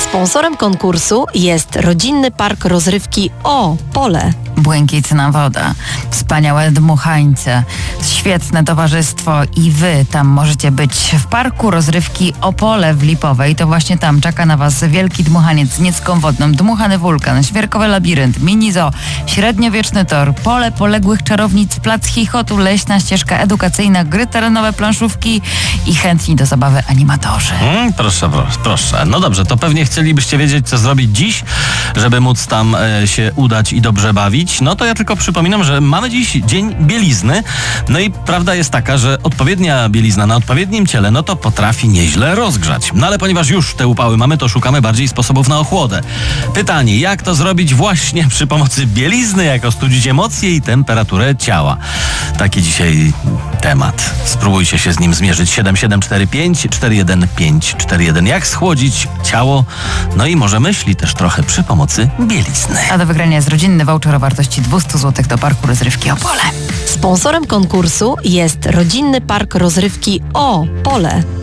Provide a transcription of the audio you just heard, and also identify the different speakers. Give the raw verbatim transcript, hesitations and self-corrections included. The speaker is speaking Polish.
Speaker 1: Sponsorem konkursu jest Rodzinny Park Rozrywki O Pole.
Speaker 2: Błękitna woda, wspaniałe dmuchańce, świetne towarzystwo i wy tam możecie być w Parku Rozrywki Opole w Lipowej. To właśnie tam czeka na was wielki dmuchaniec z niecką wodną, dmuchany wulkan, świerkowy labirynt, mini zoo, średniowieczny tor, pole poległych czarownic, plac chichotu, leśna ścieżka edukacyjna, gry terenowe, planszówki i chętni do zabawy animatorzy.
Speaker 3: Hmm, proszę, proszę, proszę. No dobrze, to pewnie chcielibyście wiedzieć, co zrobić dziś, żeby móc tam e, się udać i dobrze bawić. No to ja tylko przypominam, że mamy dziś dzień bielizny. No i prawda jest taka, że odpowiednia bielizna na odpowiednim ciele, no to potrafi nieźle rozgrzać. No ale ponieważ już te upały mamy, to szukamy bardziej sposobów na ochłodę. Pytanie, jak to zrobić właśnie przy pomocy bielizny, jak ostudzić emocje i temperaturę ciała? Taki dzisiaj temat. Spróbujcie się z nim zmierzyć. siedem siedem cztery pięć cztery jeden pięć cztery jeden. Jak schłodzić ciało? No i może myśli też trochę przy pomocy bielizny.
Speaker 2: A do wygrania jest rodzinny voucher o wartości dwieście złotych do Parku Rozrywki Opole.
Speaker 1: Sponsorem konkursu jest Rodzinny Park Rozrywki O Pole.